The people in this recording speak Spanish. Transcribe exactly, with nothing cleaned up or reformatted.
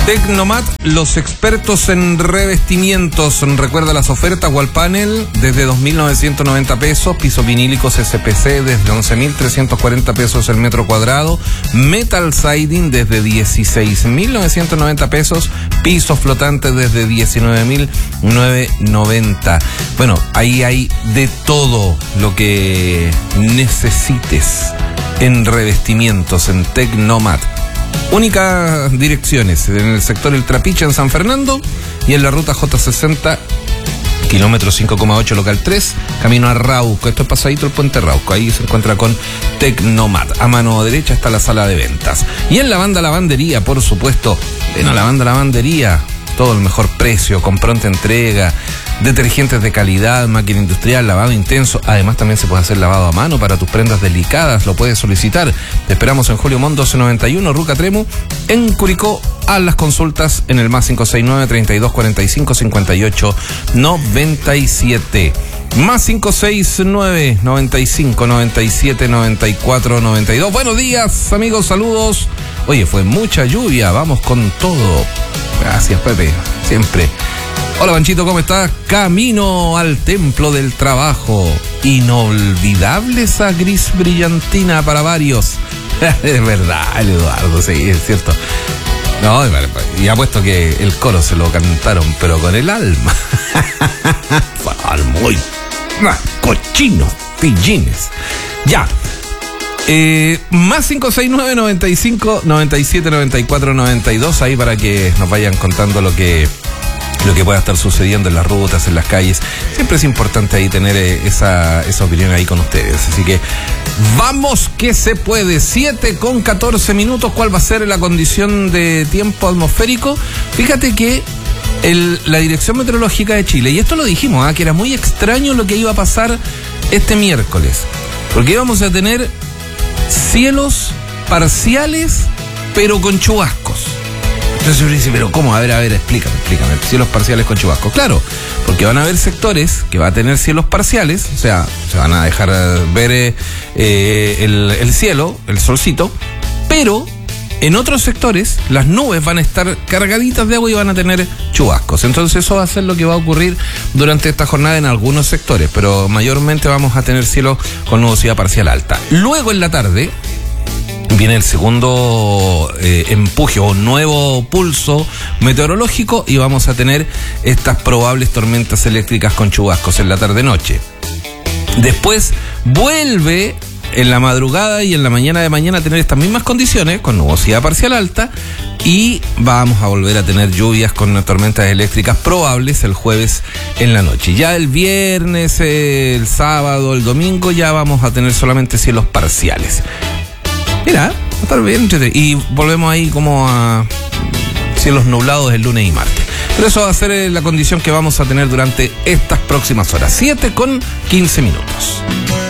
Tecnomat, los expertos en revestimientos. Recuerda las ofertas: wall panel desde dos mil novecientos noventa pesos, pisos vinílicos S P C desde once mil trescientos cuarenta pesos el metro cuadrado, metal siding desde dieciséis mil novecientos noventa pesos, pisos flotantes desde diecinueve mil novecientos noventa. Bueno, ahí hay de todo lo que necesites en revestimientos en Tecnomat. Únicas direcciones en el sector El Trapiche en San Fernando y en la ruta J sesenta, kilómetro cinco coma ocho, local tres, camino a Rauco. Esto es pasadito el puente Rauco. Ahí se encuentra con Tecnomat. A mano derecha está la sala de ventas. Y en la banda lavandería, por supuesto. Ven a la banda lavandería. Todo el mejor precio, con pronta entrega, detergentes de calidad, máquina industrial, lavado intenso. Además también se puede hacer lavado a mano para tus prendas delicadas. Lo puedes solicitar. Te esperamos en Julio Montt doce noventa y uno, Ruca Tremu, en Curicó. A las consultas en el más cinco seis nueve, treinta y dos cuarenta y cinco, cincuenta y ocho noventa y siete. Más cinco seis nueve, noventa y cinco, noventa y siete, noventa y cuatro, noventa y dos. Buenos días, amigos, saludos. Oye, fue mucha lluvia, vamos con todo. Gracias, Pepe, siempre. Hola, Panchito, ¿cómo estás? Camino al templo del trabajo. Inolvidable esa gris brillantina para varios. Es verdad, el Eduardo, sí, es cierto. No, y apuesto que el coro se lo cantaron, pero con el alma. Muy cochinos, pillines. Ya. Eh, más cinco seis nueve, noventa y cinco, noventa y siete, noventa y cuatro, noventa y dos, ahí para que nos vayan contando lo que lo que pueda estar sucediendo en las rutas, en las calles. Siempre es importante ahí tener eh, esa, esa opinión ahí con ustedes. Así que vamos que se puede. siete con catorce minutos. ¿Cuál va a ser la condición de tiempo atmosférico? Fíjate que el, la Dirección Meteorológica de Chile, y esto lo dijimos, ¿eh? que era muy extraño lo que iba a pasar este miércoles, porque íbamos a tener cielos parciales, pero con chubascos. Entonces uno dice, pero ¿cómo? A ver, a ver, explícame, explícame. Cielos parciales con chubascos. Claro, porque van a haber sectores que van a tener cielos parciales, o sea, se van a dejar ver eh, el, el cielo, el solcito, pero en otros sectores las nubes van a estar cargaditas de agua y van a tener chubascos. Entonces eso va a ser lo que va a ocurrir durante esta jornada en algunos sectores, pero mayormente vamos a tener cielo con nubosidad parcial alta. Luego en la tarde viene el segundo eh, empuje o nuevo pulso meteorológico y vamos a tener estas probables tormentas eléctricas con chubascos en la tarde-noche. Después vuelve en la madrugada y en la mañana de mañana a tener estas mismas condiciones, con nubosidad parcial alta, y vamos a volver a tener lluvias con tormentas eléctricas probables el jueves en la noche. Ya el viernes, el sábado, el domingo, ya vamos a tener solamente cielos parciales. Mira, va a estar bien. Y volvemos ahí como a cielos nublados el lunes y martes. Pero eso va a ser la condición que vamos a tener durante estas próximas horas. siete con quince minutos.